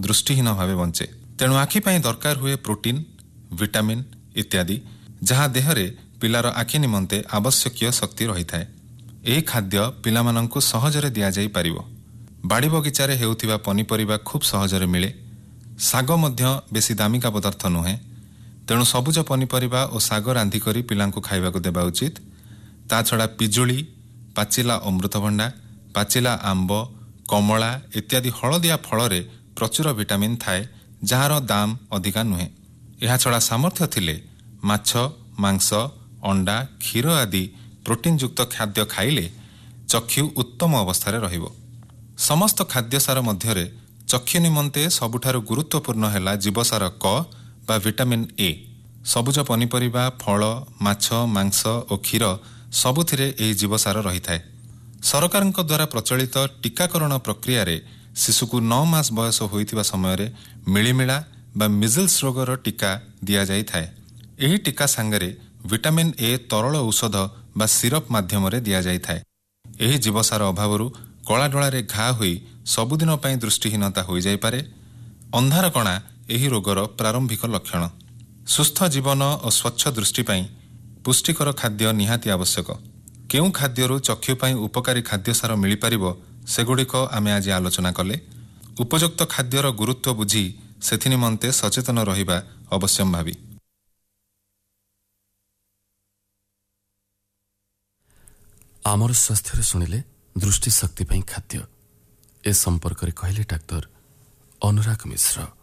ଦୃଷ୍ଟିହୀନ ଭାବେ ବଞ୍ଚେ। ତେଣୁ ଆଖି ପାଇଁ ଦରକାର ହୁଏ ପ୍ରୋଟିନ୍, ଭିଟାମିନ୍ ଇତ୍ୟାଦି, ଯାହା ଦେହରେ ପିଲାର ଆଖି ନିମନ୍ତେ ଆବଶ୍ୟକୀୟ ଶକ୍ତି ରହିଥାଏ। ଏହି ଖାଦ୍ୟ ପିଲାମାନଙ୍କୁ ସହଜରେ ଦିଆଯାଇପାରିବ। ବାଡ଼ି ବଗିଚାରେ ହେଉଥିବା ପନିପରିବା ଖୁବ୍ ସହଜରେ ମିଳେ। ଶାଗ ମଧ୍ୟ ବେଶୀ ଦାମିକା ପଦାର୍ଥ ନୁହେଁ। ତେଣୁ ସବୁଜ ପନିପରିବା ଓ ଶାଗ ରାନ୍ଧିକରି ପିଲାଙ୍କୁ ଖାଇବାକୁ ଦେବା ଉଚିତ। ତା ଛଡ଼ା ପିଜୁଳି, ପାଚିଲା ଅମୃତଭଣ୍ଡା, ପାଚିଲା ଆମ୍ବ, କମଳା ଇତ୍ୟାଦି ହଳଦିଆ ଫଳରେ ପ୍ରଚୁର ଭିଟାମିନ୍ ଥାଏ, ଯାହାର ଦାମ ଅଧିକା ନୁହେଁ। ଏହାଛଡ଼ା ସାମର୍ଥ୍ୟ ଥିଲେ ମାଛ, ମାଂସ, ଅଣ୍ଡା, କ୍ଷୀର ଆଦି ପ୍ରୋଟିନ୍ଯୁକ୍ତ ଖାଦ୍ୟ ଖାଇଲେ ଚକ୍ଷୁ ଉତ୍ତମ ଅବସ୍ଥାରେ ରହିବ। ସମସ୍ତ ଖାଦ୍ୟସାର ମଧ୍ୟରେ ଚକ୍ଷୁ ନିମନ୍ତେ ସବୁଠାରୁ ଗୁରୁତ୍ୱପୂର୍ଣ୍ଣ ହେଲା ଜୀବସାର କ ବା ଭିଟାମିନ୍ ଏ। ସବୁଜ ପନିପରିବା, ଫଳ, ମାଛ, ମାଂସ ଓ କ୍ଷୀର ସବୁଥିରେ ଏହି ଜୀବସାର ରହିଥାଏ। ସରକାରଙ୍କ ଦ୍ୱାରା ପ୍ରଚଳିତ ଟିକାକରଣ ପ୍ରକ୍ରିୟାରେ ଶିଶୁକୁ 9 ମାସ ବୟସ ହୋଇଥିବା ସମୟରେ ମିଳିମିଳା ବା ମିଜଲ୍ସ ରୋଗର ଟିକା ଦିଆଯାଇଥାଏ। ଏହି ଟିକା ସାଙ୍ଗରେ ଭିଟାମିନ୍ ଏ ତରଳ ଔଷଧ ବା ସିରପ ମାଧ୍ୟମରେ ଦିଆଯାଇଥାଏ। ଏହି ଜୀବସାର ଅଭାବରୁ କଳାଡୋଳାରେ ଘା ହୋଇ ସବୁଦିନ ପାଇଁ ଦୃଷ୍ଟିହୀନତା ହୋଇଯାଇପାରେ। ଅନ୍ଧାର କଣା ଏହି ରୋଗର ପ୍ରାରମ୍ଭିକ ଲକ୍ଷଣ। ସୁସ୍ଥ ଜୀବନ ଓ ସ୍ୱଚ୍ଛ ଦୃଷ୍ଟି ପାଇଁ ପୁଷ୍ଟିକର ଖାଦ୍ୟ ନିହାତି ଆବଶ୍ୟକ। କେଉଁ ଖାଦ୍ୟରୁ ଚକ୍ଷୁ ପାଇଁ ଉପକାରୀ ଖାଦ୍ୟସାର ମିଳିପାରିବ ସେଗୁଡ଼ିକ ଆମେ ଆଜି ଆଲୋଚନା କଲେ। ଉପଯୁକ୍ତ ଖାଦ୍ୟର ଗୁରୁତ୍ୱ ବୁଝି ସେଥିନିମନ୍ତେ ସଚେତନ ରହିବା ଅବଶ୍ୟମ୍ଭାବୀ। ଆମର ସ୍ୱାସ୍ଥ୍ୟରେ ଶୁଣିଲେ ଦୃଷ୍ଟି ଶକ୍ତି ପାଇଁ ଖାଦ୍ୟ, ଏ ସମ୍ପର୍କରେ କହିଲେ ଡାକ୍ତର ଅନୁରାଗ ମିଶ୍ର।